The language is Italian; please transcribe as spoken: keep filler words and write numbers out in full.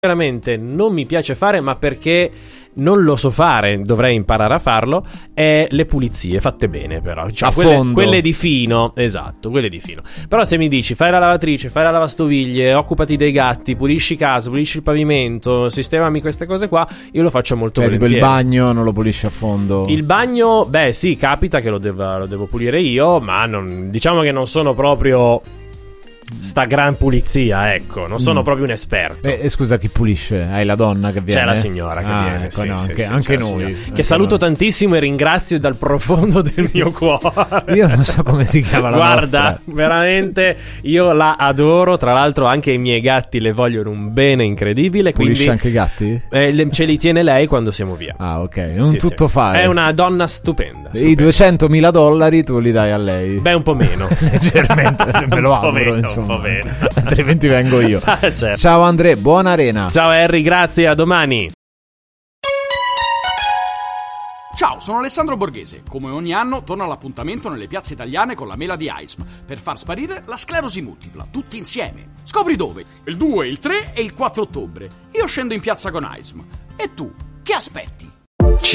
veramente non mi piace fare, ma perché non lo so fare, dovrei imparare a farlo, è le pulizie fatte bene, però cioè, a quelle, fondo. quelle di fino, esatto, quelle di fino. Però se mi dici fai la lavatrice, fai la lavastoviglie, occupati dei gatti, pulisci casa, pulisci il pavimento, sistemami queste cose qua, io lo faccio molto cioè, tipo volentieri. il bagno non lo pulisci a fondo? Il bagno, beh sì, capita che lo, deva, lo devo pulire io, ma non, diciamo che non sono proprio sta gran pulizia, ecco, non sono mm. proprio un esperto. Eh, scusa, chi pulisce? Hai la donna che viene? C'è la signora che ah, viene, ecco, sì, no, sì, anche, sì, anche c'è la noi signora, anche che saluto noi. tantissimo e ringrazio dal profondo del mio cuore. Io non so come si chiama la Guarda, nostra. veramente io la adoro. Tra l'altro anche i miei gatti le vogliono un bene incredibile. Pulisce quindi anche i gatti? eh, le- ce li tiene lei quando siamo via. Ah, ok, è un Sì, tutto sì. fare. È una donna stupenda, I stupenda. duecentomila dollari tu li dai a lei? Beh, un po' meno. Leggermente, me lo Un po' auguro, meno, insomma. un po' meno. Altrimenti vengo io. Certo. Ciao Andrea, buona arena. Ciao Harry, grazie, a domani. Ciao, sono Alessandro Borghese. Come ogni anno torno all'appuntamento nelle piazze italiane con la mela di A I S M per far sparire la sclerosi multipla, tutti insieme. Scopri dove? Il due, il tre e il quattro ottobre. Io scendo in piazza con A I S M. E tu, che aspetti?